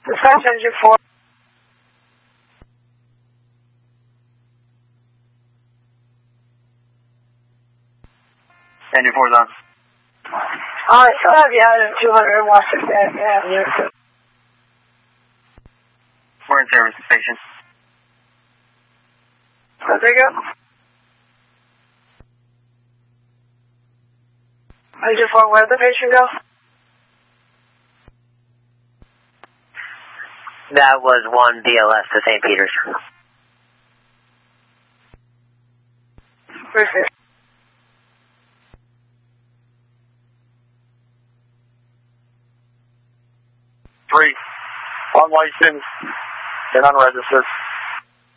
Dispatch engine 4. Engine 4's on. Alright, so have you out at 200 Washington Avenue. We're in service station. There you go. Engine 4, where'd the patient go? That was 1 BLS to St. Peter's. Where's it? Unlicensed and unregistered.